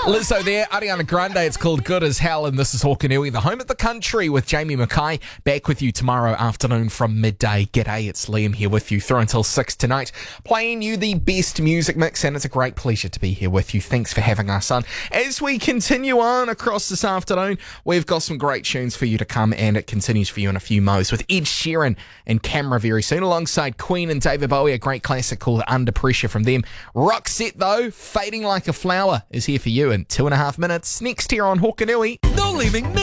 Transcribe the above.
Lizzo there, Ariana Grande. It's called Good as Hell, and this is Hawkanui, the home of the country, with Jamie Mackay. Back with you tomorrow afternoon from midday. G'day, it's Liam here with you through until 6 tonight, playing you the best music mix, and it's a great pleasure to be here with you. Thanks for having us on. As we continue on across this afternoon, we've got some great tunes for you to come, and it continues for you in a few mo's with Ed Sheeran and Camera very soon, alongside Queen and David Bowie, a great classic called Under Pressure from them. Roxette, though, Fading Like a Flower, is here for you in 2.5 minutes. Next here on Hawkanui. No leaving